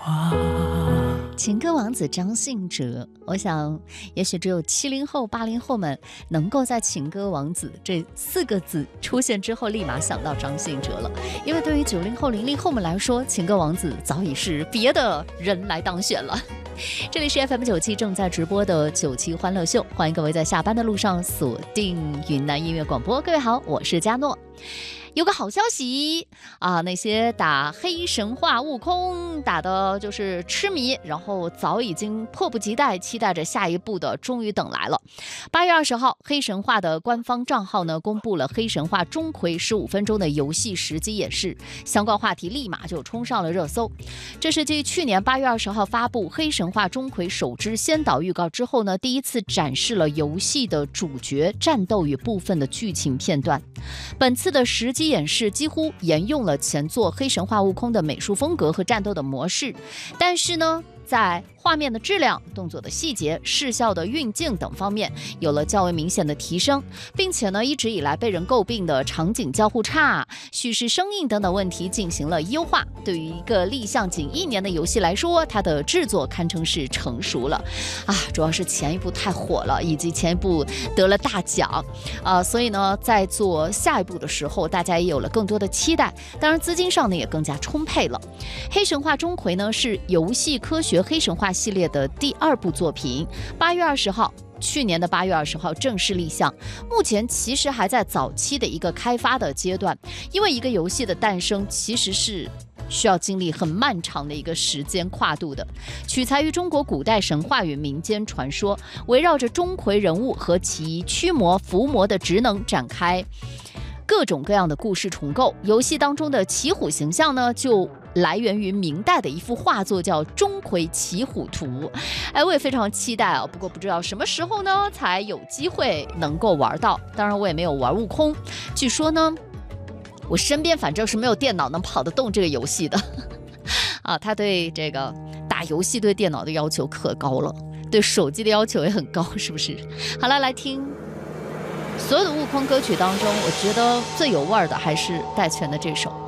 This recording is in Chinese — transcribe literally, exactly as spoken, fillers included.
情歌王子张信哲，我想也许只有七零后八零后们能够在情歌王子这四个字出现之后立马想到张信哲了，因为对于九零后零零后们来说，情歌王子早已是别的人来当选了。这里是 F M 九七正在直播的九七欢乐秀，欢迎各位在下班的路上锁定云南音乐广播。各位好，我是佳诺。有个好消息啊，那些打黑神话悟空打的就是痴迷，然后早已经迫不及待期待着下一步的终于等来了。八月二十号，黑神话的官方账号呢公布了黑神话钟馗十五分钟的游戏实机演示，相关话题立马就冲上了热搜。这是继去年八月二十号发布黑神话钟馗首支先导预告之后呢，第一次展示了游戏的主角战斗与部分的剧情片段。本次的实机演示几乎沿用了前作黑神话悟空的美术风格和战斗的模式，但是呢在画面的质量、动作的细节、视效的运镜等方面有了较为明显的提升，并且呢，一直以来被人诟病的场景交互差、叙事生硬等等问题进行了优化。对于一个立项仅一年的游戏来说，它的制作堪称是成熟了啊！主要是前一部太火了，以及前一部得了大奖啊，所以呢，在做下一部的时候，大家也有了更多的期待。当然，资金上呢也更加充沛了。黑神话钟馗呢是游戏科学黑神话系列的第二部作品，八月二十号，去年的八月二十号正式立项。目前其实还在早期的一个开发的阶段，因为一个游戏的诞生其实是需要经历很漫长的一个时间跨度的。取材于中国古代神话与民间传说，围绕着钟馗人物和其驱魔伏魔的职能展开各种各样的故事重构。游戏当中的骑虎形象呢，就来源于明代的一幅画作，叫《钟馗骑虎图》。哎，我也非常期待啊，不过不知道什么时候呢才有机会能够玩到。当然，我也没有玩悟空，据说呢，我身边反正是没有电脑能跑得动这个游戏的啊。他对这个打游戏对电脑的要求可高了，对手机的要求也很高，是不是？好了，来听。所有的悟空歌曲当中，我觉得最有味儿的还是戴荃的这首。